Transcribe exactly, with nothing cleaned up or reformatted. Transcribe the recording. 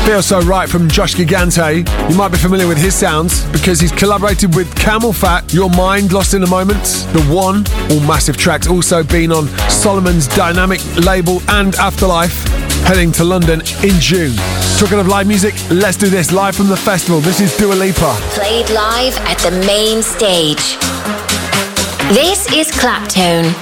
Feels So Right from Josh Gigante. You might be familiar with his sounds because he's collaborated with Camel Fat, Your Mind, Lost in a Moment, The One, all massive tracks. Also been on Solomon's Dynamic label and Afterlife, heading to London in June. Talking of live music, let's do this live from the festival. This is Dua Lipa. Played live at the main stage. This is Claptone.